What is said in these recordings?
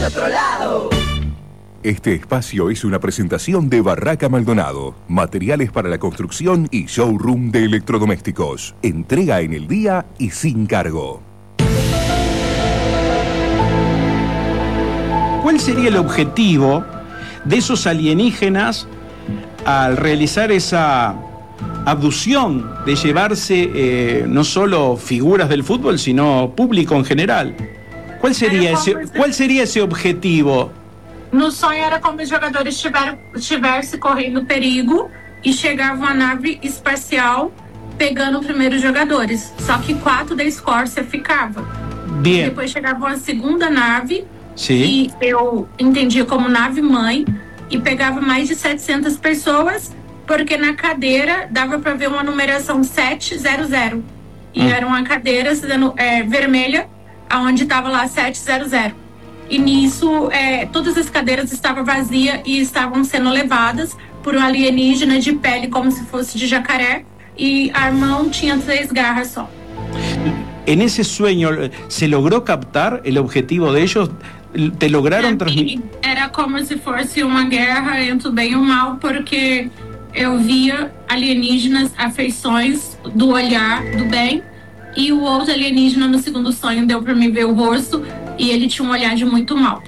Otro lado. Este espacio es una presentación de Barraca Maldonado, materiales para la construcción y showroom de electrodomésticos. Entrega en el día y sin cargo. ¿Cuál sería el objetivo de esos alienígenas al realizar esa abducción de llevarse no solo figuras del fútbol, sino público en general? ¿Cuál sería esse objetivo? No sonho era como os jogadores estivessem correndo perigo e chegava uma nave espacial pegando os primeiros jogadores. Só que 4 da Escócia ficava. Bien. Depois chegava uma segunda nave, Sí. e eu entendia como nave-mãe, e pegava mais de 700 pessoas, porque na cadeira dava para ver uma numeração 700. E era uma cadeira vermelha, onde estava lá 700. E nisso, todas as cadeiras estavam vazias e estavam sendo levadas por um alienígena de pele como se fosse de jacaré, e a mão tinha 3 garras só. En ese sueño, ¿se logró captar el objetivo de ellos? ¿Te lograron transmitir? Era como se fosse uma guerra entre o bem e o mal, porque eu via alienígenas, afeições do olhar do bem, e o outro alienígena no segundo sonho deu para mim ver o rosto, y él tinha un olhar de muito mal.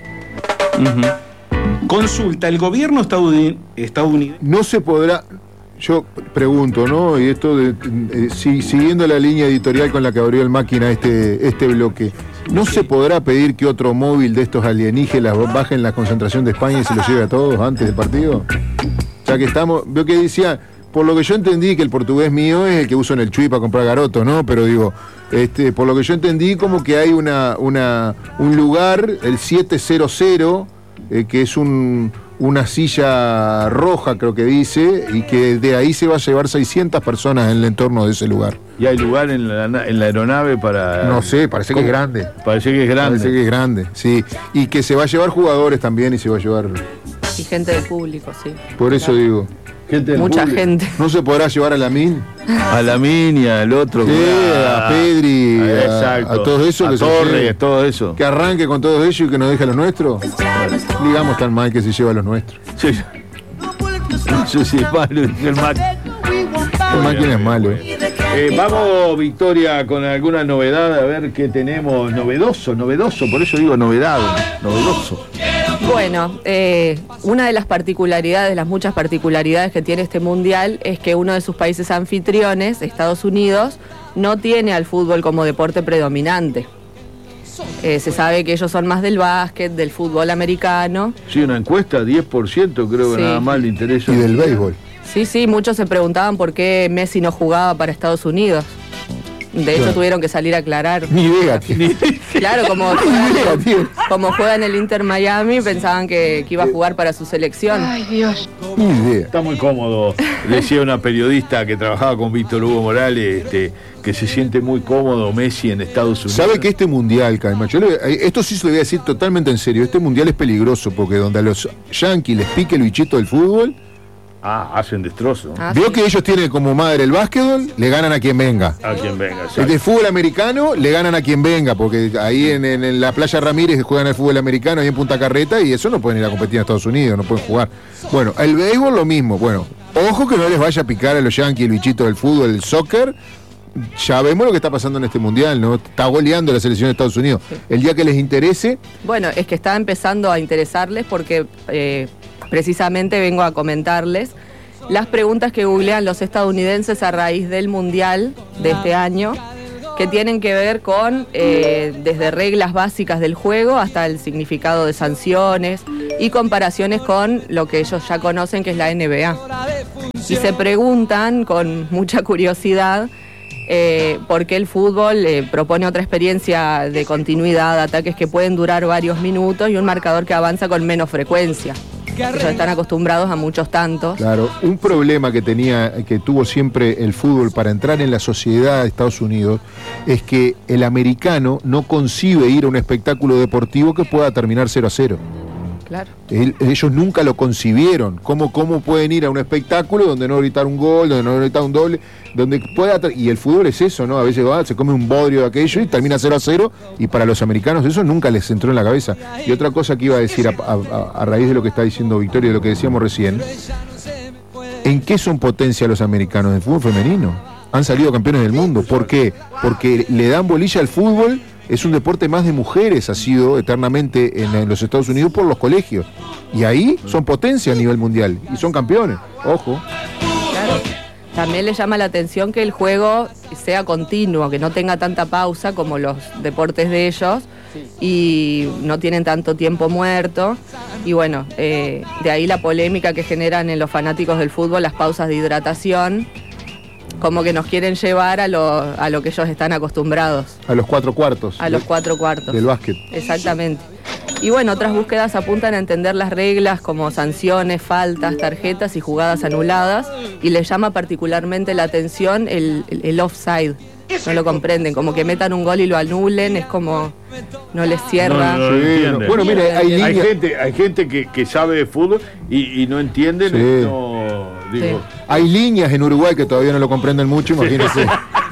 Consulta, el gobierno estadounidense... No se podrá, yo pregunto, ¿no? Y esto, siguiendo la línea editorial con la que abrió el Máquina este bloque, ¿no se podrá pedir que otro móvil de estos alienígenas baje en la concentración de España y se los lleve a todos antes del partido? O sea que veo que decía, por lo que yo entendí, que el portugués mío es el que uso en el Chuy para comprar garotos, ¿no? Pero digo, por lo que yo entendí, como que hay un lugar, el 700, que es una silla roja, creo que dice, y que de ahí se va a llevar 600 personas en el entorno de ese lugar. ¿Y hay lugar en la aeronave para...? No sé, parece que es grande. Parece que es grande, sí. Y que se va a llevar jugadores también y se va a llevar... Y gente del público, sí. Por eso digo... Mucha gente. ¿No se podrá llevar a Lamine? A Lamine y al otro. Sí, a Pedri, a todos esos. A Torres, todo eso. Que arranque con todos ellos y que nos deje a los nuestros. Digamos tan mal que se lleva a los nuestros. Sí. No sé si es malo, el Máquina. El Máquina es malo. Vamos, Victoria, con alguna novedad, a ver qué tenemos. Novedoso, por eso digo novedad, novedoso. Bueno, una de las particularidades, las muchas particularidades que tiene este mundial es que uno de sus países anfitriones, Estados Unidos, no tiene al fútbol como deporte predominante. Se sabe que ellos son más del básquet, del fútbol americano. Sí, una encuesta, 10% creo que nada más le interesa. Y del béisbol. Sí, muchos se preguntaban por qué Messi no jugaba para Estados Unidos. De hecho, tuvieron que salir a aclarar. Ni idea. Claro, como juega en el Inter Miami, pensaban que iba a jugar para su selección. Ay, Dios. Ni idea. Está muy cómodo. Decía una periodista que trabajaba con Víctor Hugo Morales, que se siente muy cómodo Messi en Estados Unidos. ¿Sabe que este mundial, Caima? Esto sí se lo voy a decir totalmente en serio. Este mundial es peligroso porque donde a los yanquis les pique el bichito del fútbol... hacen destrozo. Veo que ellos tienen como madre el básquetbol, le ganan a quien venga. A quien venga, el de fútbol americano, le ganan a quien venga, porque ahí en la playa Ramírez juegan al fútbol americano, ahí en Punta Carreta, y eso no pueden ir a competir en Estados Unidos, no pueden jugar. Bueno, el béisbol lo mismo. Bueno, ojo que no les vaya a picar a los yanquis el bichito del fútbol, el soccer. Ya vemos lo que está pasando en este mundial, ¿no? Está goleando la selección de Estados Unidos. Sí. El día que les interese... Bueno, es que está empezando a interesarles porque precisamente vengo a comentarles las preguntas que googlean los estadounidenses a raíz del mundial de este año, que tienen que ver con desde reglas básicas del juego hasta el significado de sanciones y comparaciones con lo que ellos ya conocen, que es la NBA. Y se preguntan con mucha curiosidad por qué el fútbol propone otra experiencia de continuidad, ataques que pueden durar varios minutos y un marcador que avanza con menos frecuencia. Ellos están acostumbrados a muchos tantos. Claro, un problema que tuvo siempre el fútbol para entrar en la sociedad de Estados Unidos es que el americano no concibe ir a un espectáculo deportivo que pueda terminar 0-0. Claro. Ellos nunca lo concibieron. ¿Cómo pueden ir a un espectáculo donde no gritar un gol, donde no gritar un doble, donde pueda... Y el fútbol es eso, ¿no? A veces se come un bodrio de aquello y termina 0-0, y para los americanos eso nunca les entró en la cabeza. Y otra cosa que iba a decir a raíz de lo que está diciendo Victoria, de lo que decíamos recién, ¿en qué son potencia los americanos? En el fútbol femenino. Han salido campeones del mundo. ¿Por qué? Porque le dan bolilla al fútbol. Es un deporte más de mujeres, ha sido eternamente en los Estados Unidos por los colegios. Y ahí son potencia a nivel mundial. Y son campeones. Ojo. Claro. También le llama la atención que el juego sea continuo, que no tenga tanta pausa como los deportes de ellos. Y no tienen tanto tiempo muerto. Y bueno, de ahí la polémica que generan en los fanáticos del fútbol las pausas de hidratación. Como que nos quieren llevar a lo que ellos están acostumbrados. A los 4 cuartos. A los 4 cuartos. Del básquet. Exactamente. Y bueno, otras búsquedas apuntan a entender las reglas como sanciones, faltas, tarjetas y jugadas anuladas. Y les llama particularmente la atención el offside. No lo comprenden, como que metan un gol y lo anulen, es como no les cierra. No entiende. Bueno, mire, hay gente que sabe de fútbol y no entienden. Sí. Digo, hay líneas en Uruguay que todavía no lo comprenden mucho, imagínese.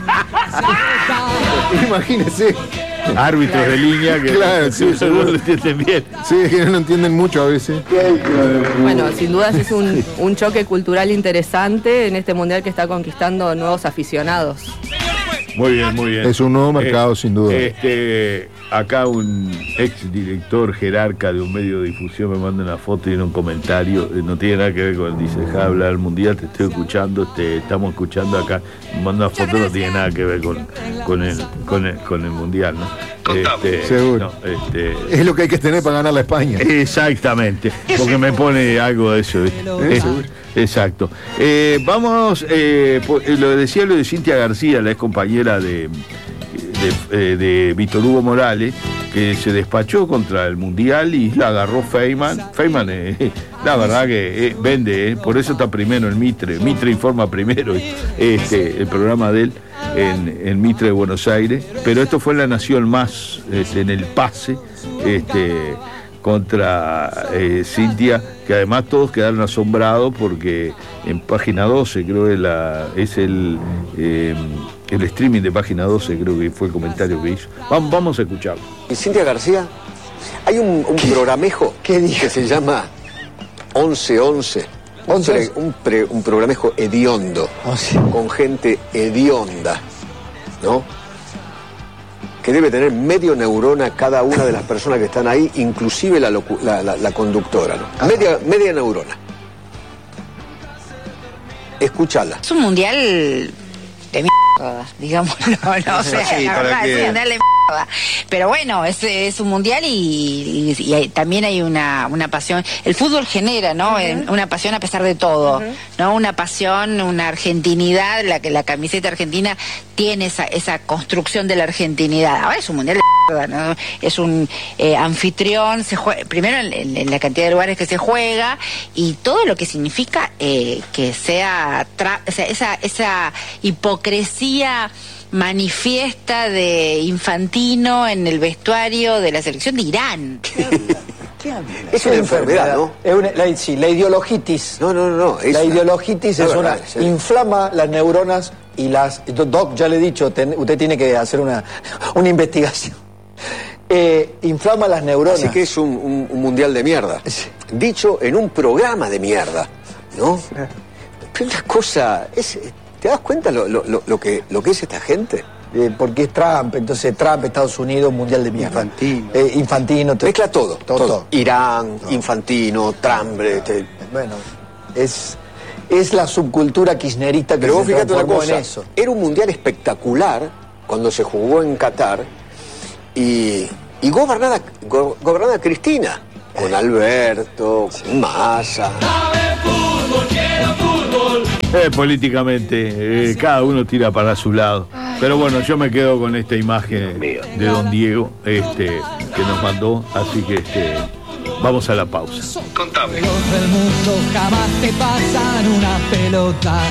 Imagínese. Árbitros de línea que claro, sí, no lo entienden bien. Sí, es que no lo entienden mucho a veces. Bueno, sin dudas es un choque cultural interesante en este mundial que está conquistando nuevos aficionados. Muy bien, muy bien. Es un nuevo mercado, sin duda. Acá un ex director jerarca de un medio de difusión me manda una foto y en un comentario, no tiene nada que ver con, dice, deja de hablar del mundial, te estoy escuchando, estamos escuchando acá, me manda una foto, no tiene nada que ver con el mundial, ¿no? Seguro. Es lo que hay que tener para ganar la España. Exactamente, porque me pone algo de eso, ¿viste? Exacto. Vamos, lo decía lo de Cintia García, la ex compañera de Víctor Hugo Morales, que se despachó contra el Mundial y la agarró Feynman. Feynman, la verdad que vende, por eso está primero en Mitre. Mitre informa primero, el programa de él en Mitre de Buenos Aires. Pero esto fue en La Nación Más, en el pase, contra Cintia, que además todos quedaron asombrados porque en página 12 creo que es el streaming de página 12, creo que fue el comentario que hizo. Vamos a escucharlo. Y Cintia García, hay un programejo que se llama 11-11. Un programejo hediondo, con gente hedionda, ¿no? Que debe tener medio neurona cada una de las personas que están ahí, inclusive la conductora, ¿no? Media neurona. Escúchala. Es un mundial de mierda, digámoslo, ¿no? O sea, sí, la verdad, es un mundial de mierda. Pero bueno, es un mundial y también hay una pasión. El fútbol genera, ¿no? Una pasión a pesar de todo, ¿no? Una pasión, una argentinidad, la camiseta argentina tiene esa construcción de la argentinidad. Ahora es un mundial de mierda, ¿no? Es un anfitrión, se juega, primero en la cantidad de lugares que se juega y todo lo que significa que sea esa hipocresía manifiesta de Infantino en el vestuario de la selección de Irán. Es una enfermedad, ¿no? La ideologitis. No. La ideologitis es una... Inflama las neuronas y las... Doc, ya le he dicho, usted tiene que hacer una investigación. Inflama las neuronas. Así que es un mundial de mierda. Dicho en un programa de mierda, ¿no? Pero una cosa... ¿Te das cuenta lo que es esta gente? Porque es Trump, entonces Trump, Estados Unidos, mundial de mierda. Infantino. Mezcla todo. Irán, Infantino, Trump. Bueno, es la subcultura kirchnerista que pero se transformó en eso. Era un mundial espectacular cuando se jugó en Qatar y gobernada Cristina, con Alberto, con Massa. Políticamente, cada uno tira para su lado. Pero bueno, yo me quedo con esta imagen de don Diego, que nos mandó, así que vamos a la pausa. Contame. Del mundo jamás te pasan una pelota.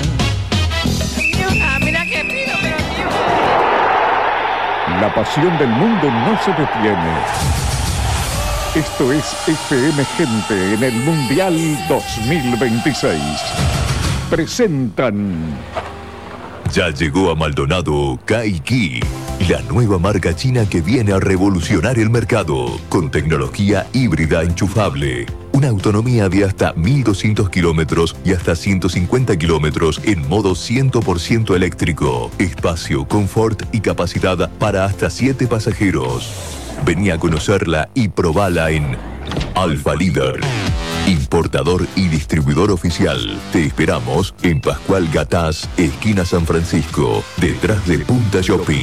Mira qué pido, pero La pasión del mundo no se detiene. Esto es FM Gente en el Mundial 2026. Presentan. Ya llegó a Maldonado Kaiki, la nueva marca china que viene a revolucionar el mercado con tecnología híbrida enchufable. Una autonomía de hasta 1.200 kilómetros y hasta 150 kilómetros en modo 100% eléctrico. Espacio, confort y capacidad para hasta 7 pasajeros. Vení a conocerla y probala en Alfa Líder, importador y distribuidor oficial. Te esperamos en Pascual Gatás, esquina San Francisco, detrás de Punta Shopping.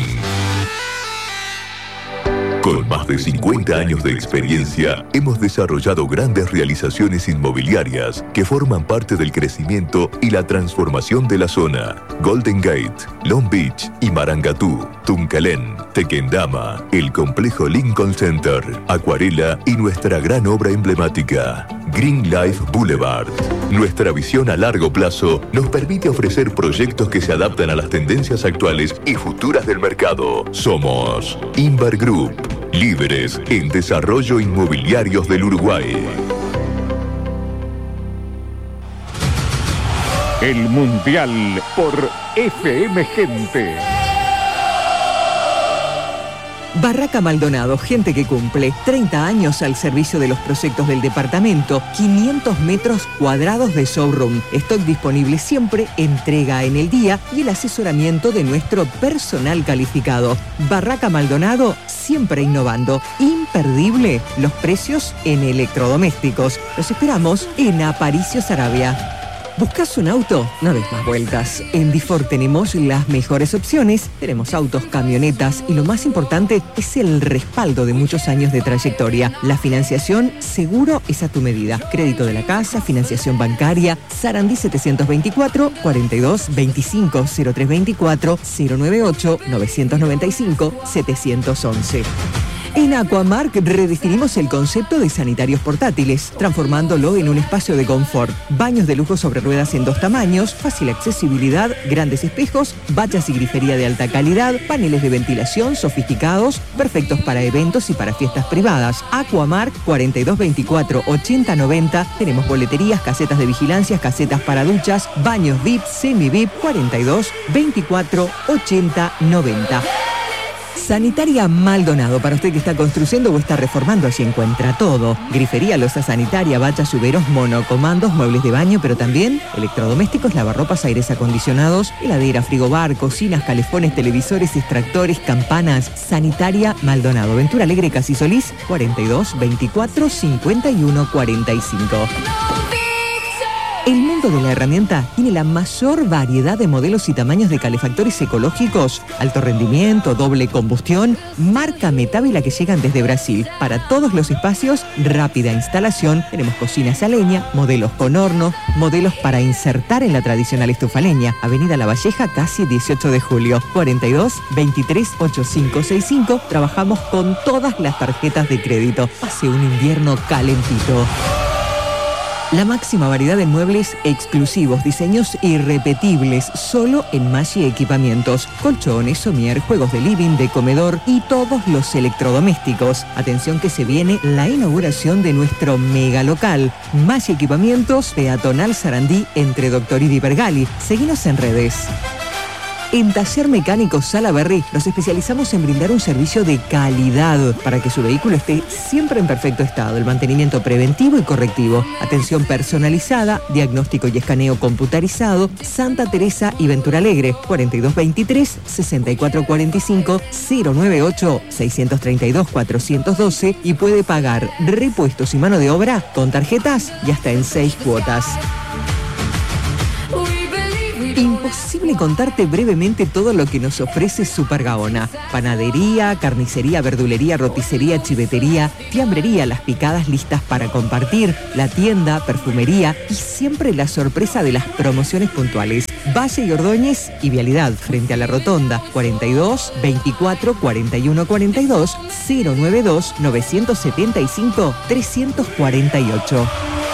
Con más de 50 años de experiencia, hemos desarrollado grandes realizaciones inmobiliarias que forman parte del crecimiento y la transformación de la zona. Golden Gate, Long Beach y Marangatú, Tuncalén, Tequendama, el complejo Lincoln Center, Acuarela y nuestra gran obra emblemática, Green Life Boulevard. Nuestra visión a largo plazo nos permite ofrecer proyectos que se adaptan a las tendencias actuales y futuras del mercado. Somos Inver Group, líderes en desarrollo inmobiliarios del Uruguay. El Mundial por FM Gente. Barraca Maldonado, gente que cumple. 30 años al servicio de los proyectos del departamento. 500 metros cuadrados de showroom. Stock disponible siempre, entrega en el día y el asesoramiento de nuestro personal calificado. Barraca Maldonado, siempre innovando. Imperdible los precios en electrodomésticos. Los esperamos en Aparicio Saravia. ¿Buscas un auto? No des más vueltas. En Difor tenemos las mejores opciones, tenemos autos, camionetas y lo más importante es el respaldo de muchos años de trayectoria. La financiación seguro es a tu medida. Crédito de la casa, financiación bancaria, Sarandí 724 42 25 0324 098 995 711. En Aquamark redefinimos el concepto de sanitarios portátiles, transformándolo en un espacio de confort. Baños de lujo sobre ruedas en 2 tamaños, fácil accesibilidad, grandes espejos, bañas y grifería de alta calidad, paneles de ventilación sofisticados, perfectos para eventos y para fiestas privadas. Aquamark 4224 8090. Tenemos boleterías, casetas de vigilancia, casetas para duchas, baños VIP, semi-VIP 42 24 80 90. Sanitaria Maldonado, para usted que está construyendo o está reformando, allí encuentra todo. Grifería, loza sanitaria, bachas, lluveros, monocomandos, muebles de baño, pero también electrodomésticos, lavarropas, aires acondicionados, heladera, frigobar, cocinas, calefones, televisores, extractores, campanas. Sanitaria Maldonado, Ventura Alegre, Casi Solís, 42 24 51 45. El mundo de la herramienta tiene la mayor variedad de modelos y tamaños de calefactores ecológicos, alto rendimiento, doble combustión, marca Metávila que llegan desde Brasil. Para todos los espacios, rápida instalación, tenemos cocinas a leña, modelos con horno, modelos para insertar en la tradicional estufa leña. Avenida La Valleja, casi 18 de julio, 42 23 8565. Trabajamos con todas las tarjetas de crédito. Pase un invierno calentito. La máxima variedad de muebles exclusivos, diseños irrepetibles, solo en Maggi Equipamientos. Colchones, somier, juegos de living, de comedor y todos los electrodomésticos. Atención que se viene la inauguración de nuestro mega local. Maggi Equipamientos, peatonal Sarandí, entre Doctoridi y Bergali. Seguinos en redes. En Taller Mecánico Salaberry nos especializamos en brindar un servicio de calidad para que su vehículo esté siempre en perfecto estado. El mantenimiento preventivo y correctivo, atención personalizada, diagnóstico y escaneo computarizado. Santa Teresa y Ventura Alegre, 4223 6445 098 632 412 y puede pagar repuestos y mano de obra con tarjetas y hasta en 6 cuotas. Imposible contarte brevemente todo lo que nos ofrece Super Gaona. Panadería, carnicería, verdulería, roticería, chivetería, fiambrería, las picadas listas para compartir, la tienda, perfumería y siempre la sorpresa de las promociones puntuales. Valle y Ordóñez y Vialidad frente a la Rotonda, 42 24 41 42 092 975 348.